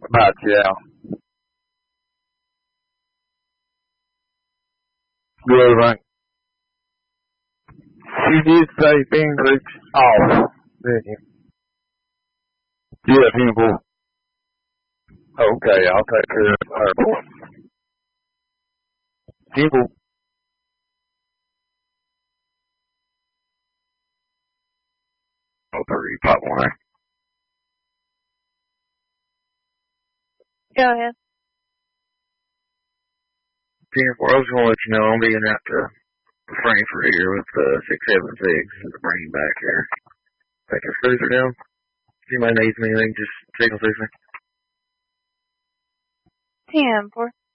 About yeah. Good, right? You did say Phoenix off, didn't you? Yeah, people. Okay, I'll take care of her. People. 03, pop one. Go ahead. People, I was going to let you know I'm being out to Frankfurt here with 676 to bring him back here. Take his cruiser down. If anybody needs me, anything, just signal to me. 10-4.